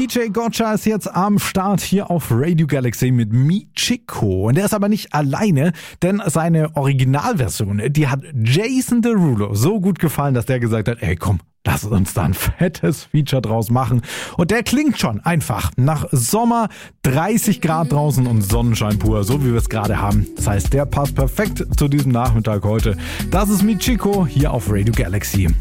DJ Gotcha ist jetzt am Start hier auf Radio Galaxy mit Michiko. Und der ist aber nicht alleine, denn seine Originalversion, die hat Jason Derulo so gut gefallen, dass der gesagt hat, ey komm, lass uns da ein fettes Feature draus machen. Und der klingt schon einfach nach Sommer, 30 Grad draußen und Sonnenschein pur, so wie wir es gerade haben. Das heißt, der passt perfekt zu diesem Nachmittag heute. Das ist Michiko hier auf Radio Galaxy.